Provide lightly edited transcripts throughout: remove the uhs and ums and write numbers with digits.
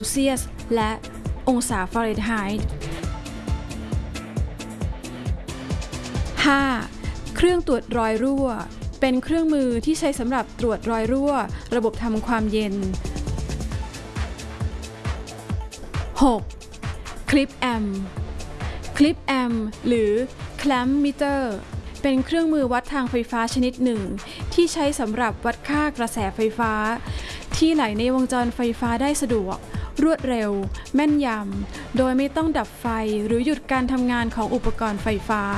เซลเซียสและองศาฟาเรนไฮต์ 5. เครื่องตรวจรอยรั่วเป็นเครื่องมือที่ใช้สำหรับตรวจรอยรั่วระบบทำความเย็น 6. คลิปแอมป์หรือ clamp meter เป็นเครื่องมือวัดทางไฟฟ้าชนิดหนึ่งที่ใช้สำหรับวัดค่ากระแสไฟฟ้าที่ไหลในวงจรไฟฟ้าได้สะดวกรวดเร็วแม่นยำโดยไม่ต้องดับไฟหรือหยุดการทำงานของอุปกรณ์ไฟฟ้า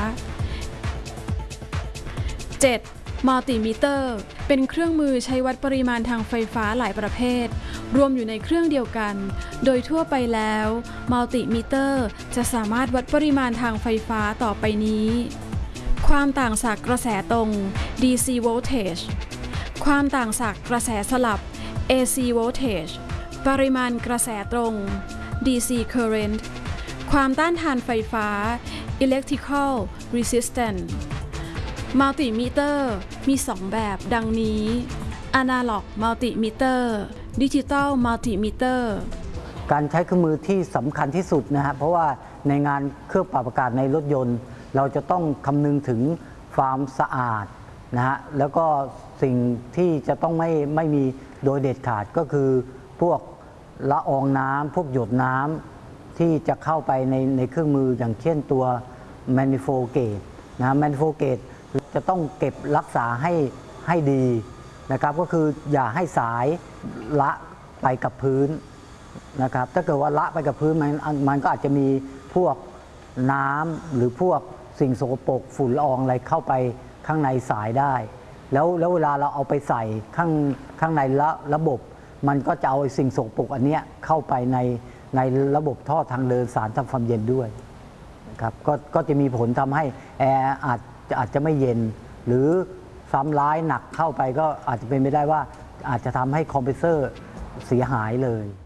7. มัลติมิเตอร์เป็นเครื่องมือใช้วัดปริมาณทางไฟฟ้าหลายประเภทรวมอยู่ในเครื่องเดียวกันโดยทั่วไปแล้วมัลติมิเตอร์จะสามารถวัดปริมาณทางไฟฟ้าต่อไปนี้ความต่างศักย์กระแสตรง DC voltage ความต่างศักย์กระแสสลับ AC voltage ปริมาณกระแสตรง DC current ความต้านทานไฟฟ้า Electrical resistance มัลติมิเตอร์มี 2 แบบดังนี้ Analog multimeter Digital multimeter การใช้เครื่องมือที่สำคัญที่สุดนะฮะเพราะว่าในงานเครื่องปรับอากาศในรถยนต์เราจะต้องคำนึงถึงความสะอาดนะฮะแล้วก็สิ่งที่จะต้องไม่มีโดยเด็ดขาดก็คือพวกละอองน้ำพวกหยดน้ำที่จะเข้าไปในเครื่องมืออย่างเช่นตัว manifold gauge นะ manifold gauge จะต้องเก็บรักษาให้ดีนะครับก็คืออย่าให้สายละไปกับพื้นนะครับถ้าเกิดว่าละไปกับพื้นมันก็อาจจะมีพวกน้ำหรือพวกสิ่งสกปรกฝุ่นละอองอะไรเข้าไปข้างในสายได้แล้วเวลาเราเอาไปใส่ข้างในระบบมันก็จะเอาสิ่งสกปรกอันนี้เข้าไปในระบบท่อทางเดินสารทำความเย็นด้วยนะครับก็จะมีผลทำให้แอร์อาจจะไม่เย็นหรือซ้ำร้ายหนักเข้าไปก็อาจจะเป็นไปได้ว่าอาจจะทำให้คอมเพรสเซอร์เสียหายเลย